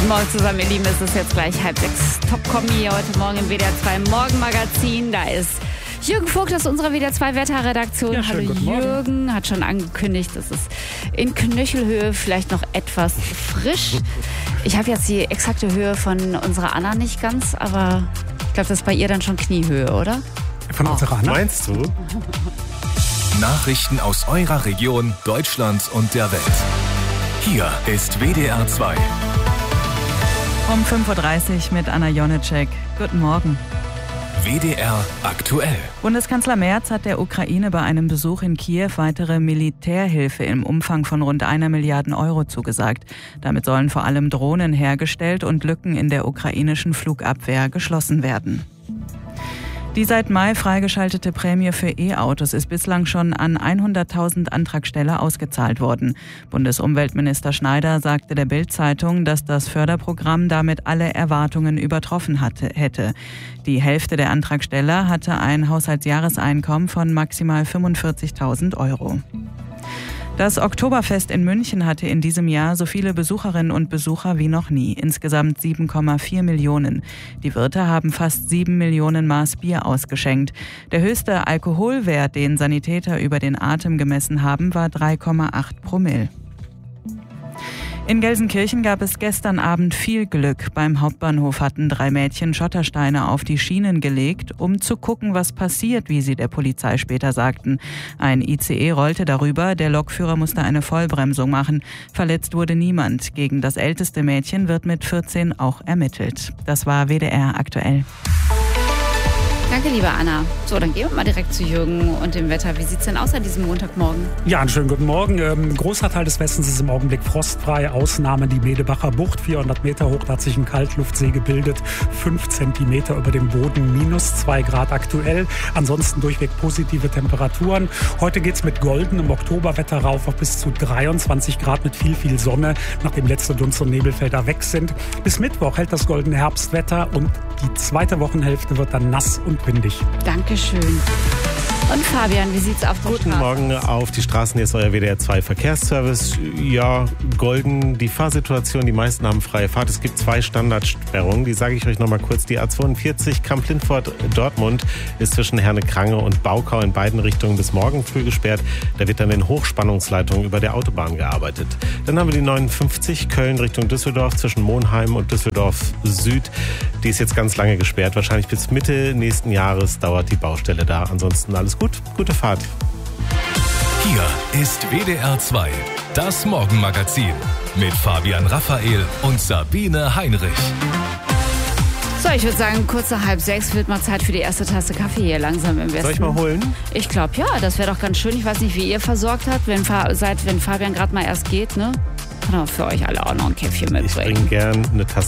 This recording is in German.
Guten Morgen zusammen, ihr Lieben. Es ist jetzt gleich 5:30. Top-Kommi heute Morgen im WDR 2 Morgenmagazin. Da ist Jürgen Vogt aus unserer WDR 2 Wetterredaktion. Ja, hallo Jürgen, hat schon angekündigt, es ist in Knöchelhöhe, vielleicht noch etwas frisch. Ich habe jetzt die exakte Höhe von unserer Anna nicht ganz, aber ich glaube, das ist bei ihr dann schon Kniehöhe, oder? Von unserer Anna? Meinst du? Nachrichten aus eurer Region, Deutschland und der Welt. Hier ist WDR 2. Um 5:30 Uhr mit Anna Jonitschek. Guten Morgen. WDR aktuell. Bundeskanzler Merz hat der Ukraine bei einem Besuch in Kiew weitere Militärhilfe im Umfang von rund 1 Milliarde Euro zugesagt. Damit sollen vor allem Drohnen hergestellt und Lücken in der ukrainischen Flugabwehr geschlossen werden. Die seit Mai freigeschaltete Prämie für E-Autos ist bislang schon an 100.000 Antragsteller ausgezahlt worden. Bundesumweltminister Schneider sagte der Bild-Zeitung, dass das Förderprogramm damit alle Erwartungen übertroffen hätte. Die Hälfte der Antragsteller hatte ein Haushaltsjahreseinkommen von maximal 45.000 Euro. Das Oktoberfest in München hatte in diesem Jahr so viele Besucherinnen und Besucher wie noch nie. Insgesamt 7,4 Millionen. Die Wirte haben fast 7 Millionen Maß Bier ausgeschenkt. Der höchste Alkoholwert, den Sanitäter über den Atem gemessen haben, war 3,8 Promille. In Gelsenkirchen gab es gestern Abend viel Glück. Beim Hauptbahnhof hatten 3 Mädchen Schottersteine auf die Schienen gelegt, um zu gucken, was passiert, wie sie der Polizei später sagten. Ein ICE rollte darüber, der Lokführer musste eine Vollbremsung machen. Verletzt wurde niemand. Gegen das älteste Mädchen wird mit 14 auch ermittelt. Das war WDR aktuell. Danke, liebe Anna. So, dann gehen wir mal direkt zu Jürgen und dem Wetter. Wie sieht es denn aus an diesem Montagmorgen? Ja, einen schönen guten Morgen. Großer Teil des Westens ist im Augenblick frostfrei. Ausnahme die Medebacher Bucht, 400 Meter hoch. Da hat sich ein Kaltluftsee gebildet, 5 Zentimeter über dem Boden, -2 Grad aktuell. Ansonsten durchweg positive Temperaturen. Heute geht's mit goldenem Oktoberwetter rauf auf bis zu 23 Grad mit viel Sonne, nachdem letzte Dunst- und Nebelfelder weg sind. Bis Mittwoch hält das goldene Herbstwetter und die zweite Wochenhälfte wird dann nass und windig. Dankeschön. Und Fabian, wie sieht's auf der Guten Straße Morgen auf die Straßen. Hier ist euer WDR 2 Verkehrsservice. Ja, golden, die Fahrsituation. Die meisten haben freie Fahrt. Es gibt 2 Standardsperrungen. Die sage ich euch nochmal kurz. Die A42 Kamp-Lindfort-Dortmund ist zwischen Herne-Krange und Baukau in beiden Richtungen bis morgen früh gesperrt. Da wird dann in Hochspannungsleitungen über der Autobahn gearbeitet. Dann haben wir die 59 Köln Richtung Düsseldorf zwischen Monheim und Düsseldorf Süd. Die ist jetzt ganz lange gesperrt. Wahrscheinlich bis Mitte nächsten Jahres dauert die Baustelle da. Ansonsten alles gut. Gute Fahrt. Hier ist WDR 2, das Morgenmagazin mit Fabian Raphael und Sabine Heinrich. So, ich würde sagen, kurz nach 5:30 wird mal Zeit für die erste Tasse Kaffee hier langsam im Westen. Soll ich mal holen? Ich glaube, ja, das wäre doch ganz schön. Ich weiß nicht, wie ihr versorgt habt, wenn Fabian gerade mal erst geht, ne? Kann auch für euch alle auch noch ein Käffchen mitbringen. Ich bringe gern eine Tasse